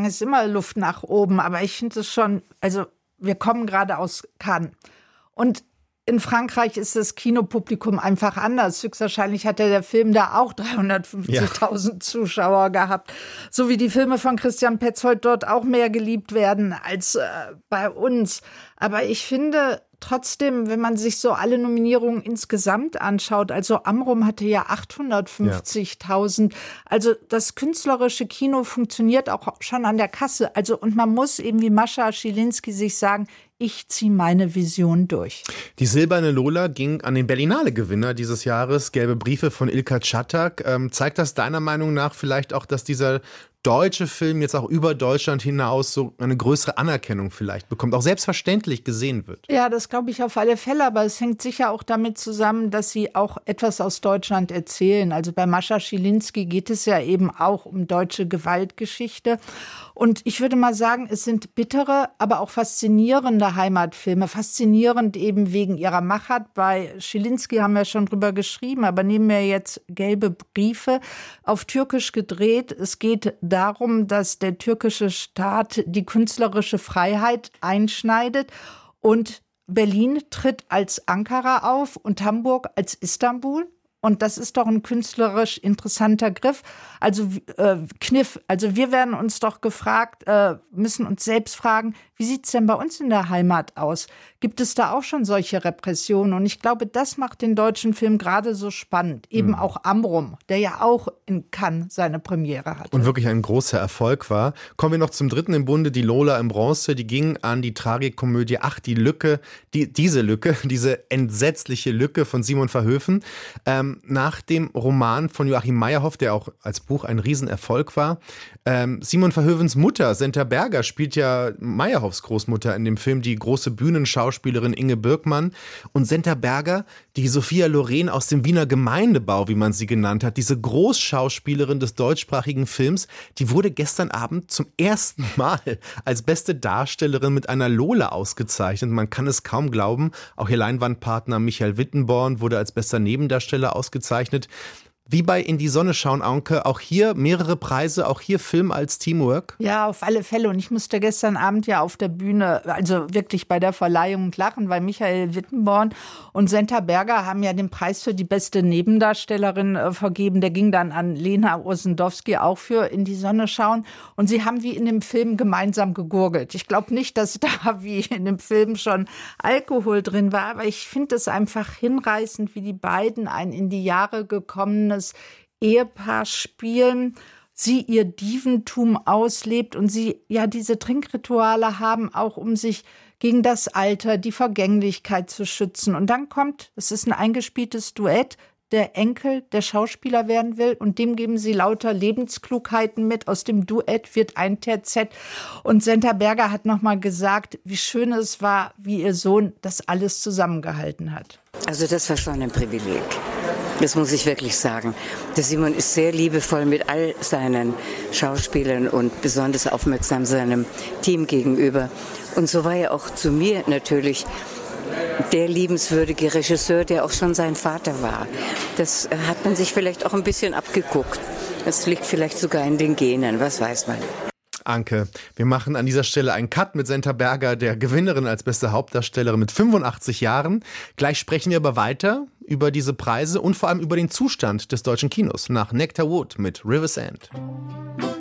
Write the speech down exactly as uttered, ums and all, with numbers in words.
ist immer Luft nach oben, aber ich finde es schon, also wir kommen gerade aus Cannes und in Frankreich ist das Kinopublikum einfach anders. Höchstwahrscheinlich hat ja der Film da auch dreihundertfünfzigtausend ja. Zuschauer gehabt. So wie die Filme von Christian Petzold dort auch mehr geliebt werden als äh, bei uns. Aber ich finde trotzdem, wenn man sich so alle Nominierungen insgesamt anschaut, also Amrum hatte ja achthundertfünfzigtausend. Ja. Also das künstlerische Kino funktioniert auch schon an der Kasse. Also und man muss eben wie Mascha Schilinski sich sagen, ich ziehe meine Vision durch. Die Silberne Lola ging an den Berlinale-Gewinner dieses Jahres, Gelbe Briefe von Ilka Czatak. Ähm, zeigt das deiner Meinung nach vielleicht auch, dass dieser deutsche Film jetzt auch über Deutschland hinaus so eine größere Anerkennung vielleicht bekommt, auch selbstverständlich gesehen wird? Ja, das glaube ich auf alle Fälle, aber es hängt sicher auch damit zusammen, dass sie auch etwas aus Deutschland erzählen. Also bei Mascha Schilinski geht es ja eben auch um deutsche Gewaltgeschichte. Und ich würde mal sagen, es sind bittere, aber auch faszinierende Heimatfilme. Faszinierend eben wegen ihrer Machart. Bei Schilinski haben wir schon drüber geschrieben, aber nehmen wir jetzt Gelbe Briefe, auf Türkisch gedreht. Es geht darum, dass der türkische Staat die künstlerische Freiheit einschneidet und Berlin tritt als Ankara auf und Hamburg als Istanbul. Und das ist doch ein künstlerisch interessanter Griff, also äh, Kniff. Also wir werden uns doch gefragt, äh, müssen uns selbst fragen, wie sieht's denn bei uns in der Heimat aus? Gibt es da auch schon solche Repressionen? Und ich glaube, das macht den deutschen Film gerade so spannend. Eben mhm. auch Amrum, der ja auch in Cannes seine Premiere hatte. Und wirklich ein großer Erfolg war. Kommen wir noch zum dritten im Bunde, die Lola in Bronze. Die ging an die Tragikomödie Ach, die Lücke, die, diese Lücke, diese entsetzliche Lücke von Simon Verhoeven. Ähm, nach dem Roman von Joachim Meyerhoff, der auch als Buch ein Riesenerfolg war. Ähm, Simon Verhoevens Mutter, Senta Berger, spielt ja Meyerhoffs Großmutter in dem Film, die große Bühnenschauspielerin Inge Birkmann. Und Senta Berger, die Sophia Loren aus dem Wiener Gemeindebau, wie man sie genannt hat, diese Großschauspielerin des deutschsprachigen Films, die wurde gestern Abend zum ersten Mal als beste Darstellerin mit einer Lola ausgezeichnet. Man kann es kaum glauben. Auch ihr Leinwandpartner Michael Wittenborn wurde als bester Nebendarsteller ausgezeichnet. Wie bei In die Sonne schauen, Anke, auch hier mehrere Preise, auch hier Film als Teamwork? Ja, auf alle Fälle. Und ich musste gestern Abend ja auf der Bühne, also wirklich bei der Verleihung lachen, weil Michael Wittenborn und Senta Berger haben ja den Preis für die beste Nebendarstellerin äh, vergeben. Der ging dann an Lena Osendowski, auch für In die Sonne schauen. Und sie haben wie in dem Film gemeinsam gegurgelt. Ich glaube nicht, dass da wie in dem Film schon Alkohol drin war, aber ich finde es einfach hinreißend, wie die beiden ein in die Jahre gekommenes Ehepaar spielen, sie ihr Dieventum auslebt und sie ja diese Trinkrituale haben, auch um sich gegen das Alter, die Vergänglichkeit zu schützen. Und dann kommt, es ist ein eingespieltes Duett, der Enkel, der Schauspieler werden will und dem geben sie lauter Lebensklugheiten mit. Aus dem Duett wird ein Terzett. Und Senta Berger hat nochmal gesagt, wie schön es war, wie ihr Sohn das alles zusammengehalten hat. Also das war schon ein Privileg. Das muss ich wirklich sagen. Der Simon ist sehr liebevoll mit all seinen Schauspielern und besonders aufmerksam seinem Team gegenüber. Und so war er auch zu mir natürlich der liebenswürdige Regisseur, der auch schon sein Vater war. Das hat man sich vielleicht auch ein bisschen abgeguckt. Das liegt vielleicht sogar in den Genen, was weiß man. Anke, wir machen an dieser Stelle einen Cut mit Senta Berger, der Gewinnerin als beste Hauptdarstellerin mit fünfundachtzig Jahren. Gleich sprechen wir aber weiter über diese Preise und vor allem über den Zustand des deutschen Kinos nach Nectar Wood mit River's End.